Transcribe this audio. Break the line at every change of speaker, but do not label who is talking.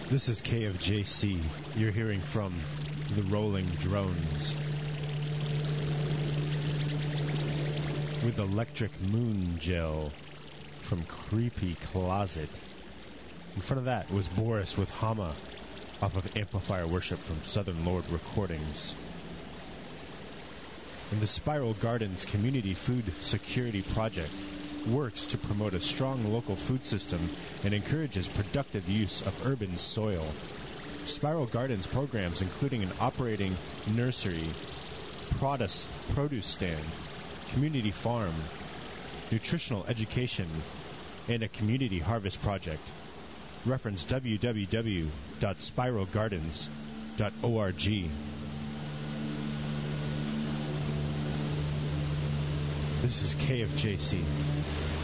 This is KFJC. You're hearing from the Rolling Drones with Electric Moon Gel from Creepy Closet. In front of that was Boris with Hama off of Amplifier Worship from Southern Lord Recordings. And the Spiral Gardens Community Food Security Project works to promote a strong local food system and encourages productive use of urban soil. Spiral Gardens programs, including an operating nursery, produce stand, community farm, nutritional education, and a community harvest project. Reference www.spiralgardens.org. This is KFJC.